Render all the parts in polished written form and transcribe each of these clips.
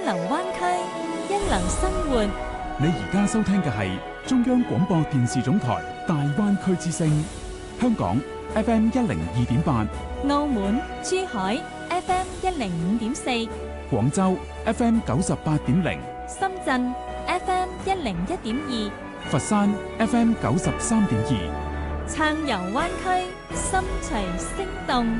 流灣區，一流生活。 你而家收聽嘅係中央廣播電視總台大灣區之聲，香港 FM 102.8， 澳門、珠海 FM 105.4， 廣州 FM 98.0， 深圳 FM 101.2， 佛山 FM 93.2， 暢遊灣區，心隨聲動。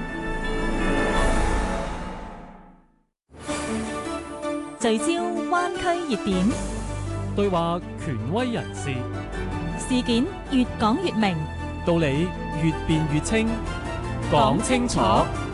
聚焦灣區熱點， 對話權威人士， 事件越講越明， 道理越辯越清，講清楚，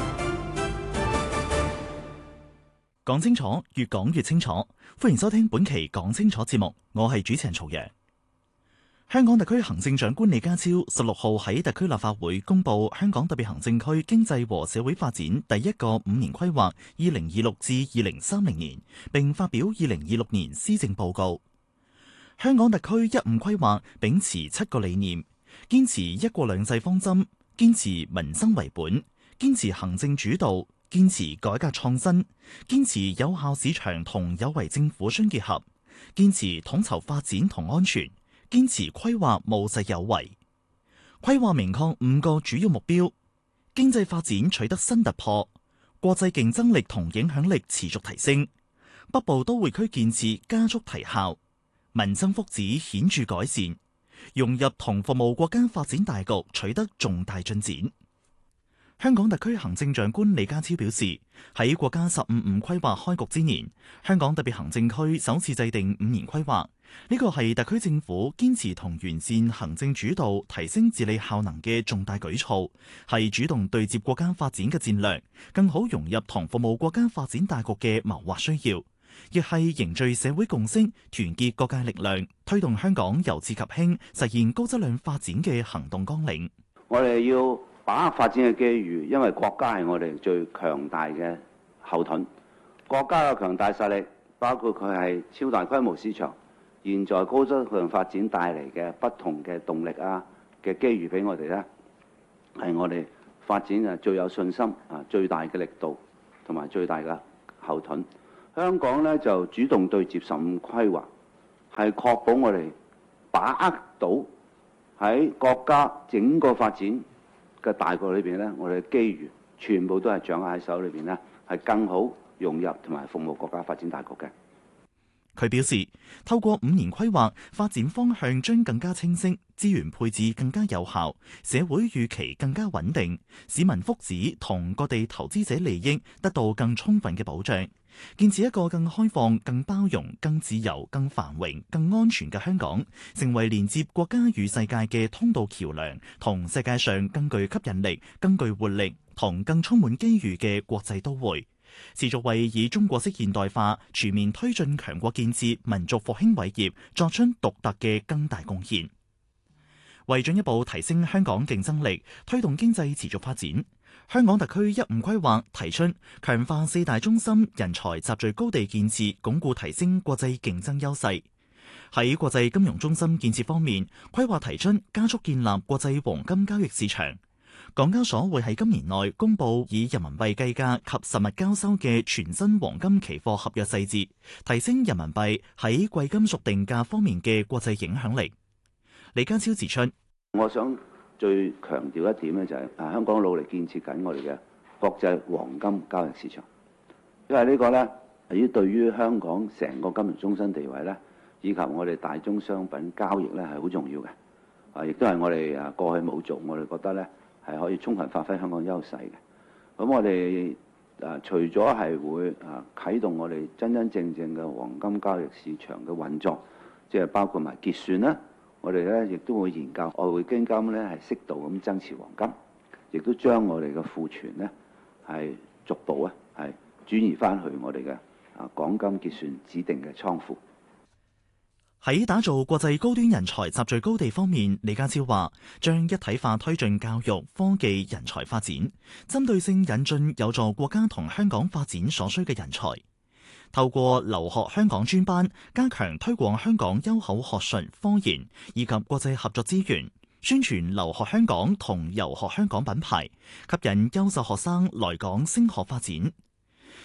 講清楚，越講越清楚。歡迎收聽本期講清楚節目，我係主持人曹陽。香港特區行政長官李家超16號喺特區立法會公布香港特別行政區經濟和社會發展第一個5年規劃2026至2030年，並發表2026年施政報告。香港特區15規劃秉持7個理念，堅持一國兩制方針，堅持民生為本，堅持行政主導，堅持改革創新，堅持有效市場同有為政府相結合，堅持統籌發展同安全，堅持規劃務實有為。規劃明確5個主要目標：經濟發展取得新突破，國際競爭力同影響力持續提升，北部都會區建設加速提效，民生福祉顯著改善，融入同服務國家發展大局取得重大進展。香港特區行政長官李家超表示，喺國家15五規劃開局之年，香港特別行政區首次制定5年規劃，呢個係特區政府堅持同完善行政主導、提升治理效能嘅重大舉措，係主動對接國家發展嘅戰略，更好融入同服務國家發展大局嘅謀劃需要，亦係凝聚社會共識、團結各界力量，推動香港由治及興，實現高質量發展嘅行動綱領。 我哋要把握發展嘅機遇，因為國家係我哋最強大嘅後盾。國家嘅強大實力，包括佢係超大規模市場，現在高質量發展帶嚟嘅不同嘅動力嘅機遇俾我哋呢，係我哋發展最有信心最大嘅力度同埋最大嘅後盾。香港呢，就主動對接15規劃，係確保我哋把握到喺國家整個發展嘅大局裏邊呢，我哋嘅機遇全部都係掌握喺手裏邊呢，係更好融入同埋服務國家發展大局嘅。 佢表示，透過5年規劃，發展方向將更加清晰，資源配置更加有效，社會預期更加穩定，市民福祉同各地投資者利益得到更充分嘅保障，建設一個更開放、更包容、更自由、更繁榮、更安全嘅香港，成為連接國家與世界嘅通道橋樑，同世界上更具吸引力、更具活力同更充滿機遇嘅國際都會。持續為以中國式現代化全面推進強國建設、民族復興偉業作出獨特嘅更大貢獻。為進一步提升香港競爭力，推動經濟持續發展，香港特區15規劃提出強化4大中心人才集聚高地建設，鞏固提升國際競爭優勢。喺國際金融中心建設方面，規劃提出加速建立國際黃金交易市場。港交所會喺今年內公布以人民幣計價及實物交收嘅全新黃金期貨合約細節，提升人民幣喺貴金屬定價方面嘅國際影響力。李家超指出， 我想最強調一點呢，就係香港努力建設緊我哋嘅國際黃金交易市場，因為呢個呢，對於香港成個金融中心地位呢，以及我哋大宗商品交易呢，係好重要嘅。亦都係我哋過去冇做，我哋覺得呢，係可以充分發揮香港優勢嘅。咁我哋除咗係會啟動我哋真真正正嘅黃金交易市場嘅運作，即係包括埋結算啦，我哋咧亦都會研究外匯基金咧係適度咁增持黃金，亦都將我哋嘅庫存咧係逐步係轉移翻去我哋嘅港金結算指定嘅倉庫。 喺打造國際高端人才集聚高地方面，李家超話將一體化推進教育、科技、人才發展，針對性引進有助國家同香港發展所需嘅人才。透過留學香港專班，加強推廣香港優厚學術、科研以及國際合作資源，宣傳留學香港同遊學香港品牌，吸引優秀學生來港升學發展。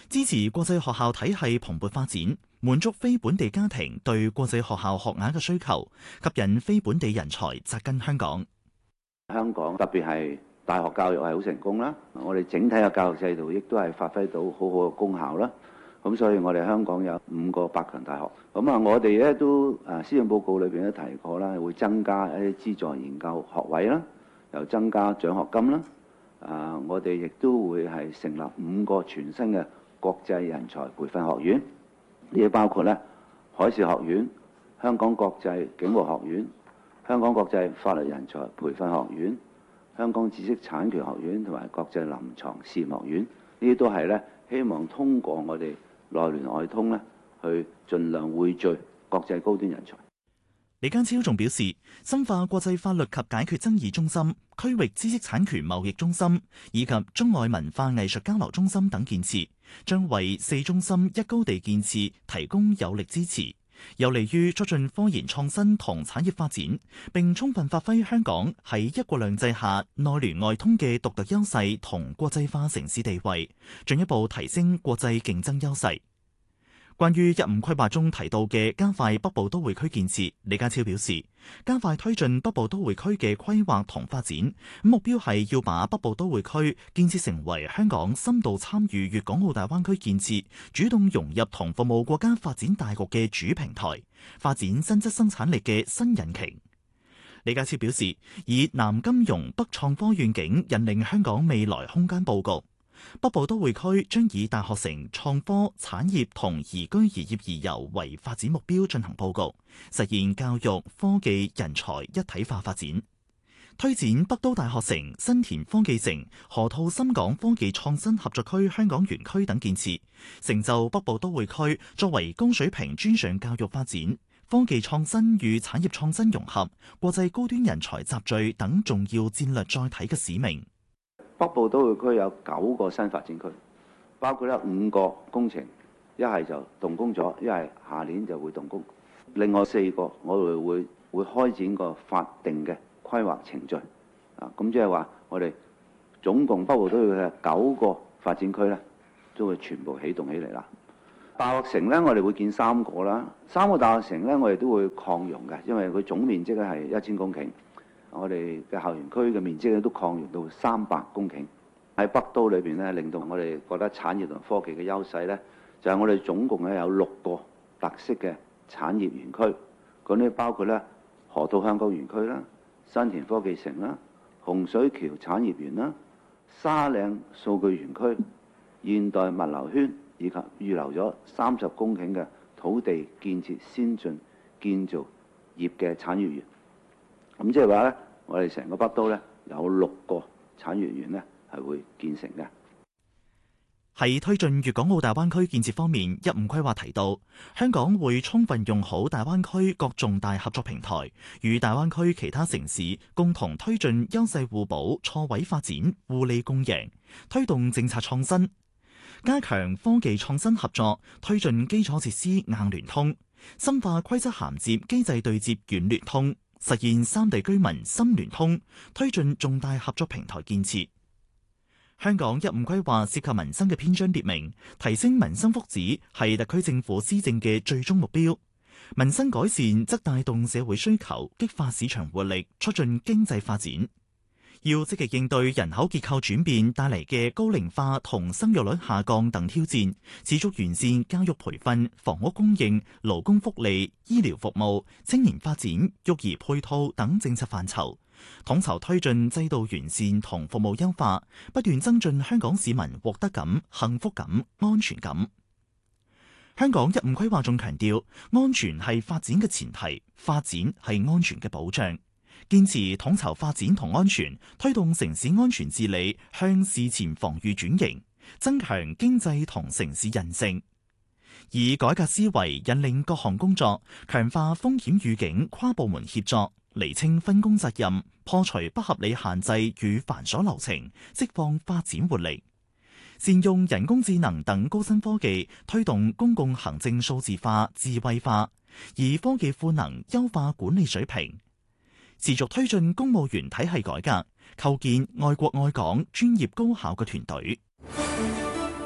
支持國際學校體系蓬勃發展，滿足非本地家庭對國際學校學額嘅需求，吸引非本地人才扎根香港。 香港特別係大學教育係好成功啦，我哋整體嘅教育制度亦都係發揮到好好嘅功效啦。咁所以我哋香港有5個百強大學。咁啊，我哋咧都施政報告裏邊都提過啦，會增加一啲資助研究學位啦，又增加獎學金啦。我哋亦都會係成立5個全新嘅國際人才培訓學院，呢啲包括咧海事學院、香港國際警務學院、香港國際法律人才培訓學院、香港知識產權學院同埋國際臨床試驗學院。呢啲都係咧希望通過我哋內聯外通咧，去盡量匯聚國際高端人才。 李家超仲表示，深化國際法律及解決爭議中心、區域知識產權貿易中心以及中外文化藝術交流中心等建設，將為4中心1高地建設提供有力支持，有利於促進科研創新同產業發展，並充分發揮香港喺一國兩制下內聯外通嘅獨特優勢同國際化城市地位，進一步提升國際競爭優勢。關於15規劃中提到嘅加快北部都會區建設，李家超表示，加快推進北部都會區嘅規劃同發展，目標係要把北部都會區建設成為香港深度參與粵港澳大灣區建設、主動融入同服務國家發展大局嘅主平台，發展新質生產力嘅新引擎。李家超表示，以南金融北創科願景引領香港未來空間佈局。北部都會區將以大學城、創科、產業同宜居宜業宜遊為發展目標進行佈局，實現教育、科技、人才一體化發展，推展北都大學城、新田科技城、河套深港科技創新合作區香港園區等建設，成就北部都會區作為高水平專上教育發展、科技創新與產業創新融合、國際高端人才集聚等重要戰略載體嘅使命。 北部都會區有9個新發展區，包括咧5個工程，一係就動工咗，一係下年就會動工。另外4個我哋會開展個法定嘅規劃程序。咁即係話我哋總共北部都會嘅9個發展區咧，都會全部起動起嚟啦。大學城咧，我哋會建3個啦，3個大學城咧，我哋都會擴容嘅，因為佢總面積咧係1000公頃。我哋嘅校園區嘅面積咧都擴容到300公頃。喺北都裏邊咧，令到我哋覺得產業同科技嘅優勢咧，就係我哋總共咧有6個特色嘅產業園區。嗰啲包括咧河套香港園區啦、新田科技城啦、洪水橋產業園啦、沙嶺數據園區、現代物流圈，以及預留咗30公頃嘅土地建設先進建造業嘅產業園。咁即係話咧，我哋成個北都咧有6個產業園咧係會建成嘅。 喺推進粵港澳大灣區建設方面，15規劃提到，香港會充分用好大灣區各重大合作平台，與大灣區其他城市共同推進優勢互補、錯位發展、互利共贏，推動政策創新，加強科技創新合作，推進基礎設施硬聯通，深化規則銜接機制對接軟聯通，實現3地居民深聯通，推進重大合作平台建設。香港15規劃涉及民生嘅篇章列明，提升民生福祉係特區政府施政嘅最終目標。民生改善則帶動社會需求，激發市場活力，促進經濟發展。要積極應對人口結構轉變帶嚟嘅高齡化同生育率下降等挑戰，持續完善教育培訓、房屋供應、勞工福利、醫療服務、青年發展、育兒配套等政策範疇，統籌推進制度完善同服務優化，不斷增進香港市民獲得感、幸福感、安全感。香港15規劃仲強調，安全係發展嘅前提，發展係安全嘅保障。堅持統籌發展同安全，推動城市安全治理向事前防禦轉型，增強經濟同城市韌性，以改革思維引領各項工作，強化風險預警跨部門協作，釐清分工責任，破除不合理限制與繁瑣流程，釋放發展活力。善用人工智能等高新科技，推動公共行政數字化、智慧化，以科技賦能優化管理水平。持續推進公務員體系改革，構建愛國愛港、專業高效嘅團隊。 集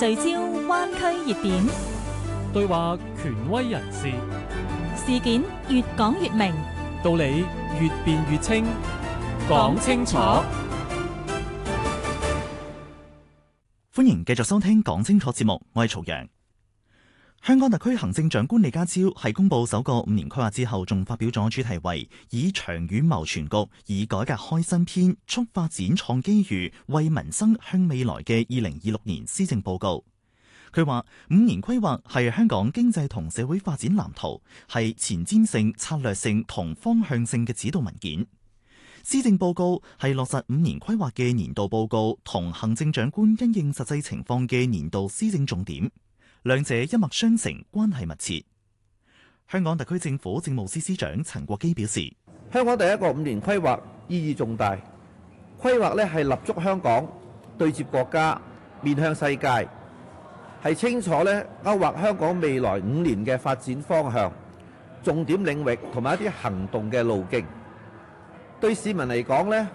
聚焦灣區熱點， 對話權威人士， 事件越講越明， 道理越辯越清，講清楚。 歡迎繼續收聽講清楚節目，我係曹陽。香港特區行政長官李家超喺公布首個5年規劃之後，仲發表咗主題為以長遠謀全局，以改革開新篇，促發展創機遇，為民生向未來嘅2026年施政報告。佢話5年規劃係香港經濟同社會發展藍圖，係前瞻性、策略性同方向性嘅指導文件。施政報告係落實5年規劃嘅年度報告，同行政長官因應實際情況嘅年度施政重點，兩者一脈相承，關係密切。香港特區政府政務司司長陳國基表示， 香港第一個5年規劃意義重大，規劃係立足香港，對接國家，面向世界，係清楚勾畫香港未來5年嘅發展方向、重點領域同埋一啲行動嘅路徑。對市民嚟講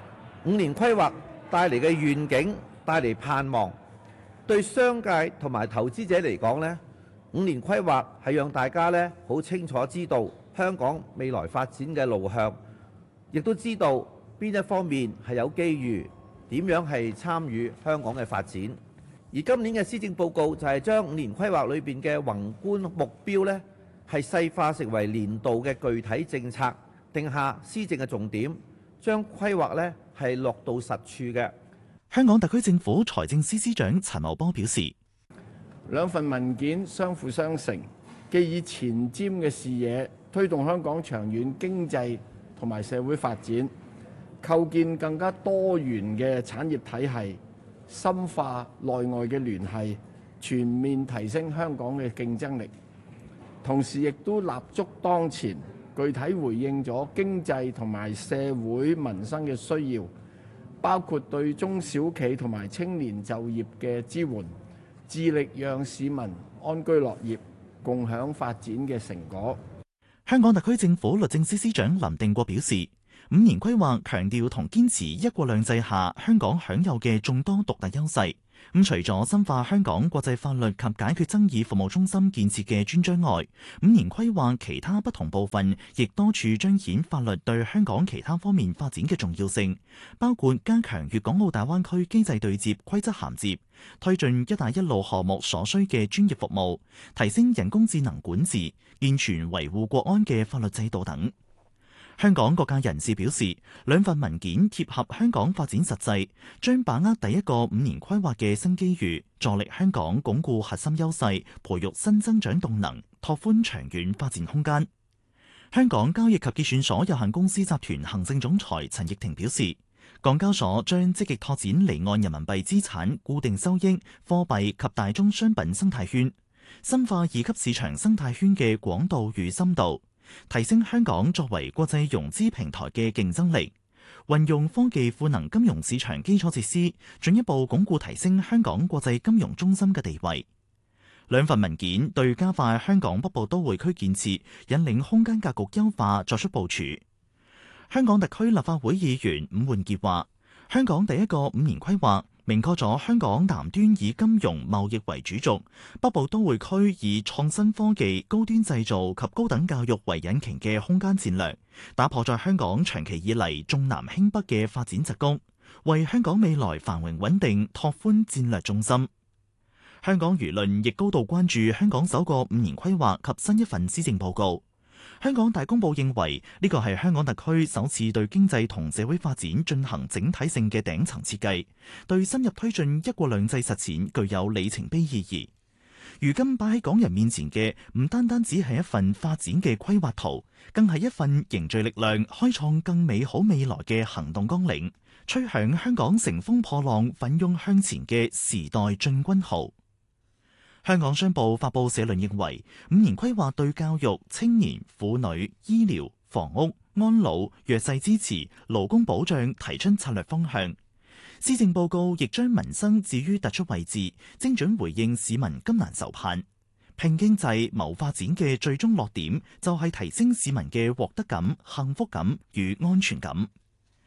5年規劃帶嚟嘅願景，帶嚟盼望；對商界同埋投資者嚟講5年規劃係讓大家好清楚知道香港未來發展嘅路向，亦都知道邊一方面係有機遇，點樣係參與香港嘅發展。而今年嘅施政報告就係將5年規劃裏邊嘅宏觀目標係細化成為年度嘅具體政策，定下施政嘅重點，將規劃係落到實處嘅。 香港特區政府財政司司長陳茂波表示， 兩份文件相輔相成，既以前瞻嘅視野推動香港長遠經濟同埋社會發展，構建更加多元嘅產業體系，深化內外嘅聯繫，全面提升香港嘅競爭力。同時亦都立足當前，具體回應咗經濟同埋社會民生嘅需要，包括對中小企同埋青年就業嘅支援，致力讓市民安居樂業，共享發展嘅成果。 香港特區政府律政司司長林定國表示，5年規劃強調同堅持一國兩制下香港享有嘅眾多獨特優勢。除咗深化香港國際法律及解決爭議服務中心建設嘅專章外，5年規劃其他不同部分亦多處彰顯法律對香港其他方面發展嘅重要性，包括加強粵港澳大灣區機制對接、規則銜接，推進一帶一路項目所需嘅專業服務，提升人工智能管治，健全維護國安嘅法律制度等。香港各界人士表示，兩份文件貼合香港發展實際，將把握第一個5年規劃嘅新機遇，助力香港鞏固核心優勢，培育新增長動能，拓寬長遠發展空間。香港交易及結算所有限公司集團行政總裁陳奕霆表示，港交所將積極拓展離岸人民幣資產、固定收益、貨幣及大宗商品生態圈，深化2級市場生態圈嘅廣度與深度，提升香港作為國際融資平台嘅競爭力，運用科技賦能金融市場基礎設施，進一步鞏固提升香港國際金融中心嘅地位。兩份文件對加快香港北部都會區建設、引領空間格局優化作出部署。香港特區立法會議員伍煥傑話，香港第一個5年規劃明確咗香港南端以金融貿易為主軸，北部都會區以創新科技、高端製造及高等教育為引擎嘅空間戰略，打破咗香港長期以嚟重南輕北嘅發展桎梏，為香港未來繁榮穩定拓寬戰略重心。香港輿論亦高度關注香港首個5年規劃及新一份施政報告。香港大公報認為呢個係香港特區首次對經濟同社會發展進行整體性嘅頂層設計，對深入推進一國兩制實踐具有里程碑意義。如今擺喺港人面前嘅唔單單只係一份發展嘅規劃圖，更係一份凝聚力量、開創更美好未來嘅行動綱領，吹響香港乘風破浪、奮勇向前嘅時代進軍號。香港商報發布社論認為，5年規劃對教育、青年、婦女、醫療、房屋、安老、弱勢支持、勞工保障提出策略方向。施政報告亦將民生置於突出位置，精準回應市民急難愁盼。拼經濟、謀發展嘅最終落點就係提升市民嘅獲得感、幸福感與安全感。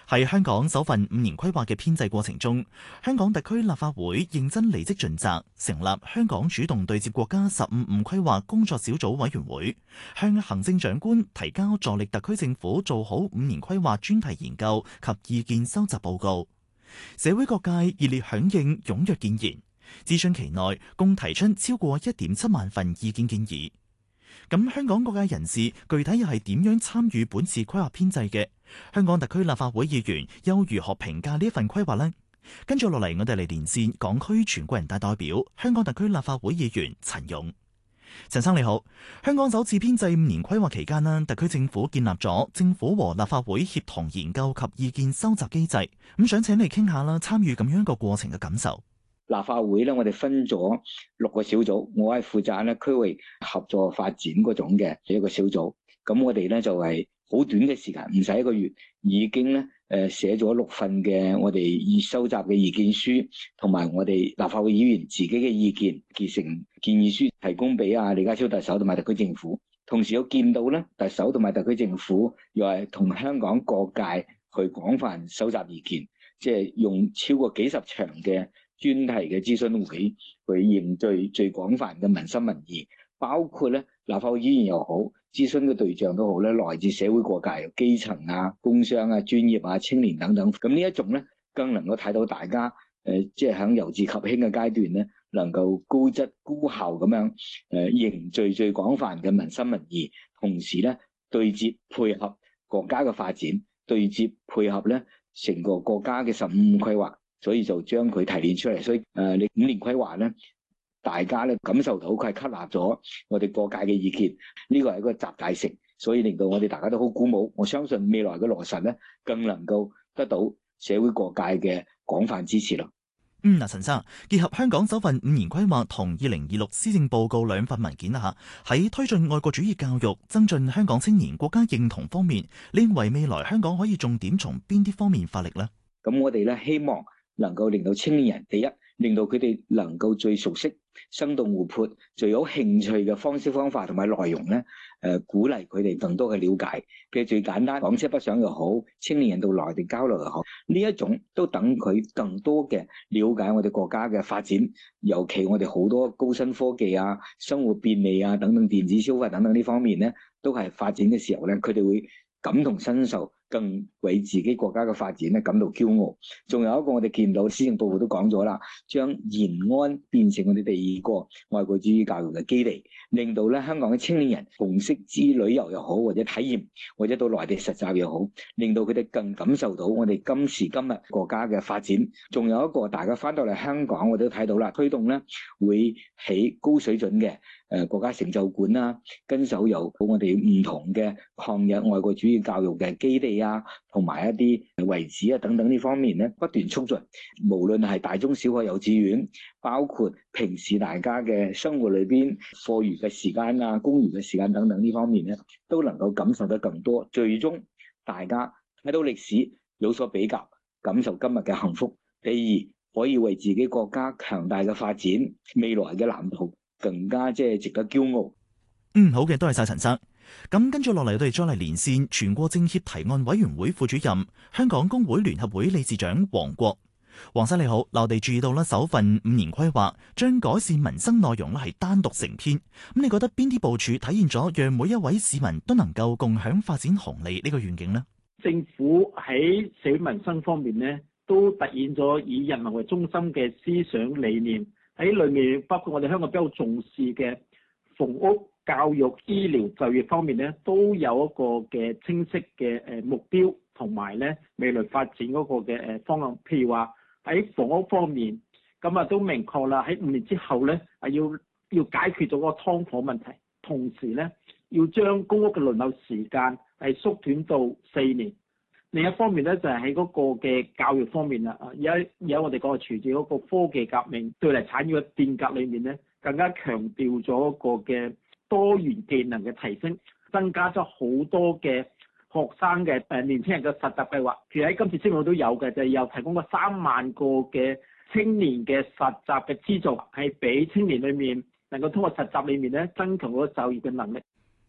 喺香港首份5年規劃嘅編製過程中，香港特區立法會認真履職盡責，成立香港主動對接國家15五規劃工作小組委員會，向行政長官提交助力特區政府做好5年規劃專題研究及意見收集報告。社會各界熱烈響應，踴躍建言。諮詢期內共提出超過1.7萬份意見建議。咁香港各界人士具體又係點樣參與本次規劃編製嘅？香港特區立法會議員又如何評價呢一份規劃呢？跟住落嚟，我哋嚟連線港區全國人大代表、香港特區立法會議員陳勇。陳生你好，香港首次編製5年規劃期間呢，特區政府建立咗政府和立法會協同研究及意見收集機制。咁想請你傾下啦，參與咁樣一個過程嘅感受。 立法會咧，我哋分咗6個小組，我係負責咧區域合作發展嗰種嘅一個小組。咁我哋咧就係好短嘅時間，唔使1個月，已經咧寫咗6份嘅我哋已收集嘅意見書，同埋我哋立法會議員自己嘅意見，結成建議書，提供俾李家超特首同埋特區政府。同時我見到咧，特首同埋特區政府又係同香港各界去廣泛收集意見，即係用超過幾十場嘅專題嘅諮詢會去凝聚最廣泛嘅民心民意，包括咧立法會議員又好，諮詢嘅對象都好咧，來自社會各界、基層啊、工商啊、專業啊、青年等等。咁呢一種咧，更能夠睇到大家即係喺由治及興嘅階段咧，能夠高質高效咁樣凝聚最廣泛嘅民心民意，同時咧對接配合國家嘅發展，對接配合咧成個國家嘅15五規劃。所以就將佢提煉出嚟，所以你5年規劃咧，大家咧感受到佢係吸納咗我哋各界嘅意見，呢個係一個集大成，所以令到我哋大家都好鼓舞。我相信未來嘅落實咧，更能夠得到社會各界嘅廣泛支持咯。 陳生，結合香港首份5年規劃同2026施政報告2份文件啦嚇，喺推進愛國主義教育、增進香港青年國家認同方面，你認為未來香港可以重點從邊啲方面發力呢？ 咁我哋咧希望能夠令到青年人，第一，令到佢哋能夠最熟悉、生動活潑、最有興趣嘅方式方法同埋內容咧，鼓勵佢哋更多嘅了解。譬如最簡單，港車北上又好，青年人到內地交流又好，呢一種都等佢更多嘅了解我哋國家嘅發展，尤其我哋好多高新科技啊、生活便利啊等等、電子消費等等呢方面咧，都係發展嘅時候咧，佢哋會感同身受，更為自己國家嘅發展咧感到驕傲。仲有一個我哋見到施政報告都講咗啦，將延安變成我哋第2個愛國主義教育嘅基地，令到咧香港嘅青年人紅色之旅遊又好，或者體驗，或者到內地實習又好，令到佢哋更感受到我哋今時今日國家嘅發展。仲有一個大家翻到嚟香港，我哋都睇到啦，推動咧會起高水準嘅國家成就館啦，跟手有我哋唔同嘅抗日愛國主義教育嘅基地啊，同埋一啲遺址啊等等呢方面咧不斷促進，無論係大中小學幼稚園，包括平時大家嘅生活裏邊課餘嘅時間啊、公餘嘅時間等等呢方面咧，都能夠感受得更多。最終大家睇到歷史有所比較，感受今日嘅幸福。第二，可以為自己國家強大嘅發展未來嘅藍圖更加即係值得驕傲。 好嘅，多謝晒陳生。咁跟住落嚟，我哋再嚟連線全國政協提案委員會副主任、香港工會聯合會理事長黃國。黃生你好，我哋注意到咧，首份5年規劃將改善民生內容咧係單獨成篇。咁你覺得邊啲部署體現咗讓每一位市民都能夠共享發展紅利呢個願景呢？ 政府喺社會民生方面呢，都凸顯咗以人民為中心嘅思想理念。喺裏面包括我哋香港比較重視嘅房屋、教育、醫療、就業方面咧，都有一個嘅清晰嘅目標，同埋咧未來發展嗰個嘅方向。譬如話喺房屋方面，咁啊都明確啦，喺5年之後咧要解決咗個劏房問題，同時咧要將公屋嘅輪候時間係縮短到4年。另一方面咧就係喺嗰個嘅教育方面啦，而家我哋講隨住嗰個科技革命對嚟產業嘅變革裏面咧，更加強調咗一個嘅多元技能嘅提升，增加咗好多嘅學生嘅年輕人嘅實習計劃。譬如喺今次施政報告都有嘅，就係又提供過3萬個嘅青年嘅實習嘅資助，係俾青年裏面能夠通過實習裏面咧增強嗰個就業嘅能力。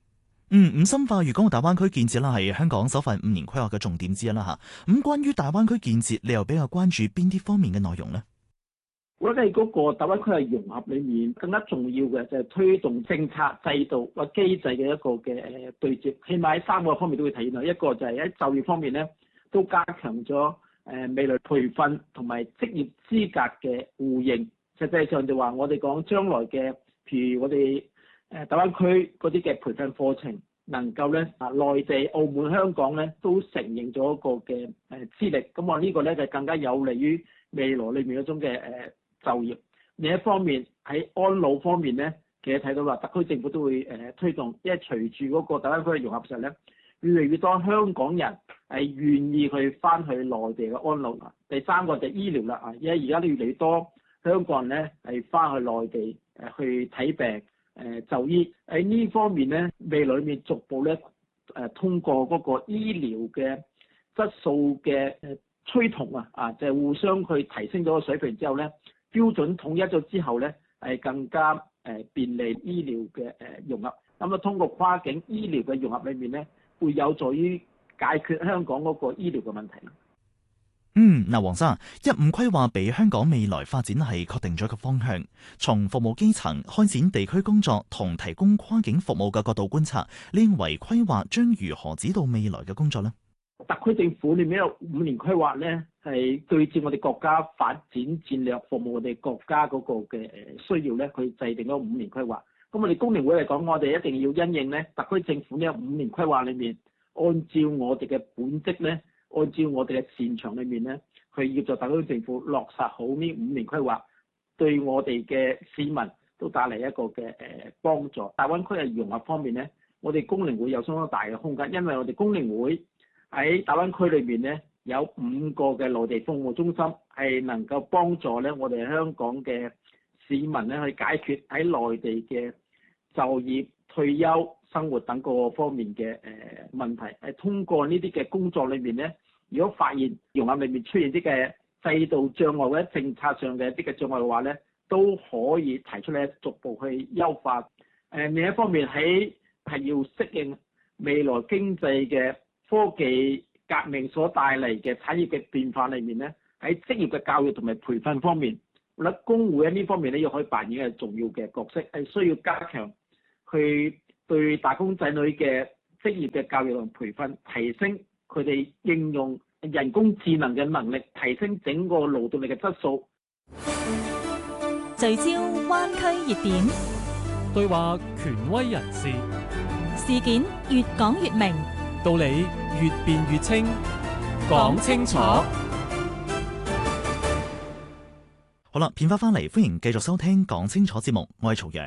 深化粵港澳大灣區建設啦，係香港首份5年規劃嘅重點之一啦嚇。咁關於大灣區建設，你又比較關注邊啲方面嘅內容呢？ 我覺得喺嗰個大灣區嘅融合裏面，更加重要嘅就係推動政策制度或機制嘅一個嘅對接，起碼喺3個方面都會體現到。一個就係喺就業方面咧，都加強咗未來培訓同埋職業資格嘅互認。實際上就話我哋講將來嘅，譬如我哋大灣區嗰啲嘅培訓課程，能夠咧內地、澳門、香港咧都承認咗一個嘅資歷，咁我呢個咧就更加有利於未來裏面嗰種嘅就業。另一方面喺安老方面咧，其實睇到話特區政府都會推動，因為隨住嗰個大灣區嘅融合時候咧，越嚟越多香港人係願意去翻去內地嘅安老啦。第三個就係醫療啦，因為而家都越嚟越多香港人咧係翻去內地去睇病。就醫喺呢方面咧，未來裏面逐步咧通過嗰個醫療嘅質素嘅趨同就係互相去提升咗個水平之後咧，標準統一咗之後咧，係更加便利醫療嘅融合。咁通過跨境醫療嘅融合裏面咧，會有助於解決香港嗰個醫療嘅問題。 黃生，15規劃俾香港未來發展係確定咗一個方向。從服務基層、開展地區工作同提供跨境服務嘅角度觀察，你認為規劃將如何指導未來嘅工作呢？ 特區政府裏面有5年規劃咧，係對照我哋國家發展戰略，服務我哋國家嗰個嘅需要咧，佢制定咗5年規劃。咁我哋工聯會嚟講，我哋一定要因應咧特區政府呢5年規劃裏面，按照我哋嘅本職咧。按照我哋嘅擅長裏面咧，去協助特區政府落實好呢5年規劃，對我哋嘅市民都帶嚟一個嘅幫助。大灣區嘅融合方面咧，我哋工聯會有相當大嘅空間，因為我哋工聯會喺大灣區裏面咧有5個嘅內地服務中心，係能夠幫助咧我哋香港嘅市民咧去解決喺內地嘅就業、退休、生活等各個方面嘅問題。係通過呢啲嘅工作裏面咧，如果發現融合裏面出現啲嘅制度障礙或者政策上嘅一啲嘅障礙嘅話咧，都可以提出嚟逐步去優化。另一方面係要適應未來經濟嘅科技革命所帶嚟嘅產業嘅變化裏面咧，喺職業嘅教育同埋培訓方面，我覺得工會喺呢方面咧要可以扮演嘅重要嘅角色，係需要加強去對打工仔女嘅職業嘅教育同培訓，提升佢哋應用人工智能嘅能力，提升整個勞動力嘅質素。 聚焦灣區熱點， 對話權威人士， 事件越講越明， 道理越辯越清，講清楚。 好啦，片花翻嚟，歡迎繼續收聽講清楚節目，我係曹陽。